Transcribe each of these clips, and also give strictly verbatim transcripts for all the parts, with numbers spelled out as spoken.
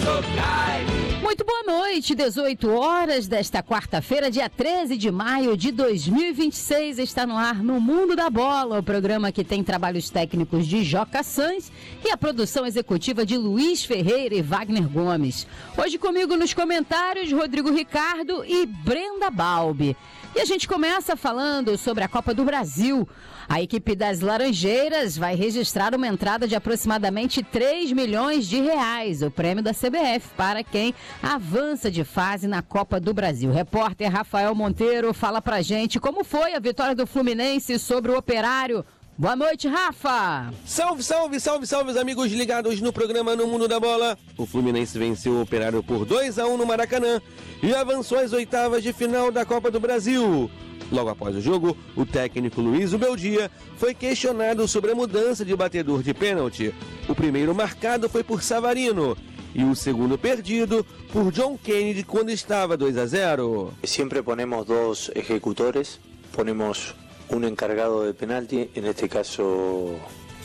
Muito boa noite, dezoito horas desta quarta-feira, dia treze de maio de dois mil e vinte e seis, está no ar no Mundo da Bola, o programa que tem trabalhos técnicos de Joca Sanz e a produção executiva de Luiz Ferreira e Wagner Gomes. Hoje comigo nos comentários, Rodrigo Ricardo e Brenda Balbi. E a gente começa falando sobre a Copa do Brasil. A equipe das Laranjeiras vai registrar uma entrada de aproximadamente três milhões de reais, o prêmio da C B F, para quem avança de fase na Copa do Brasil. O repórter Rafael Monteiro fala pra gente como foi a vitória do Fluminense sobre o Operário. Boa noite, Rafa! Salve, salve, salve, salve, os amigos ligados no programa No Mundo da Bola. O Fluminense venceu o Operário por dois a um no Maracanã e avançou às oitavas de final da Copa do Brasil. Logo após o jogo, o técnico Luiz Ubeldia foi questionado sobre a mudança de batedor de pênalti. O primeiro marcado foi por Savarino e o segundo perdido por John Kennedy quando estava dois a zero. Sempre ponemos dois executores, ponemos un encargado de penalti, en este caso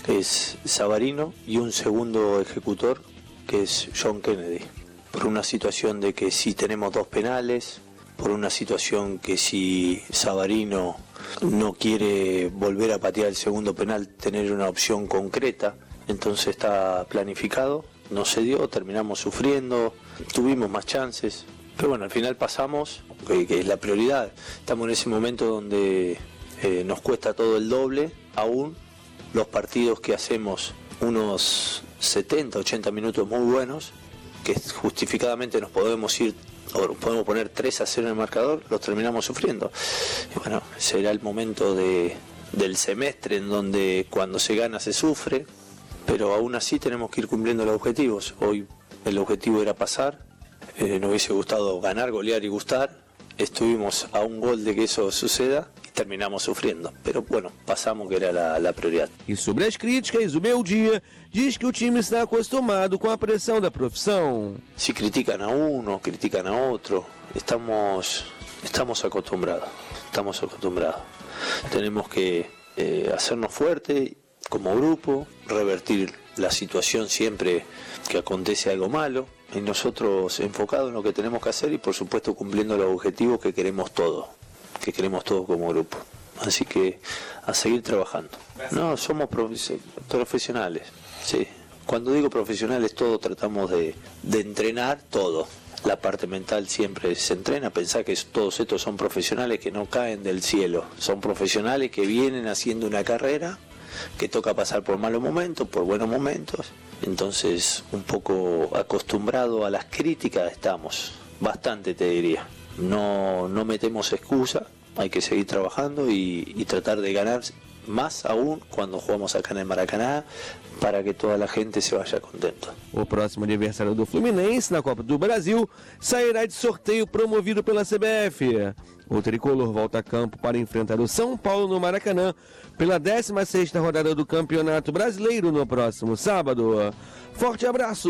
es Savarino, y un segundo ejecutor que es John Kennedy. Por una situación de que si tenemos dos penales, por una situación que si Savarino no quiere volver a patear el segundo penal, tener una opción concreta, entonces está planificado, no se dio, terminamos sufriendo, tuvimos más chances, pero bueno, al final pasamos, que, que es la prioridad. Estamos en ese momento donde Eh, nos cuesta todo el doble, aún los partidos que hacemos unos setenta, ochenta minutos muy buenos, que justificadamente nos podemos ir, o podemos poner tres a cero en el marcador, los terminamos sufriendo. Y bueno, será el momento de, del semestre en donde cuando se gana se sufre, pero aún así tenemos que ir cumpliendo los objetivos. Hoy el objetivo era pasar, eh, nos hubiese gustado ganar, golear y gustar, estuvimos a un gol de que eso suceda, terminamos sofrendo, pero bueno, passamos que era a, a prioridade. E sobre as críticas, o Beldia diz que o time está acostumado com a pressão da profissão. Si critican a uno, critican a otro, estamos, estamos acostumbrados, estamos acostumbrados. Tenemos que eh, hacernos fuertes como grupo, revertir la situación siempre que acontece algo malo, y nosotros enfocados en lo que tenemos que hacer y por supuesto cumpliendo los objetivos que queremos todos. que queremos todos como grupo, así que a seguir trabajando. No, somos profesionales, sí. Cuando digo profesionales, todos tratamos de, de entrenar todo. La parte mental siempre se entrena, pensar que todos estos son profesionales que no caen del cielo, son profesionales que vienen haciendo una carrera, que toca pasar por malos momentos, por buenos momentos, entonces un poco acostumbrado a las críticas estamos, bastante te diría. No, no metemos excusa, hay que seguir trabajando y, y tratar de ganar más aún cuando jugamos acá en el Maracaná para que toda la gente se vaya contenta. O próximo adversário do Fluminense na Copa do Brasil sairá de sorteio promovido pela C B F. O tricolor volta a campo para enfrentar o São Paulo no Maracanã pela décima sexta rodada do Campeonato Brasileiro no próximo sábado. Forte abraço!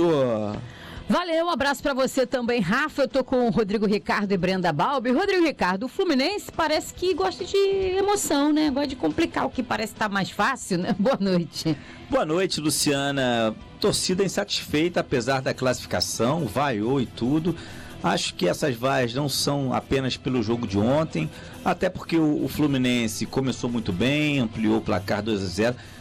Valeu, um abraço pra você também, Rafa. Eu tô com o Rodrigo Ricardo e Brenda Balbi. Rodrigo Ricardo, o Fluminense parece que gosta de emoção, né? Gosta de complicar o que parece estar mais fácil, né? Boa noite. Boa noite, Luciana. Torcida insatisfeita, apesar da classificação, vaiou e tudo. Acho que essas vaias não são apenas pelo jogo de ontem, até porque o, o Fluminense começou muito bem, ampliou o placar dois a zero.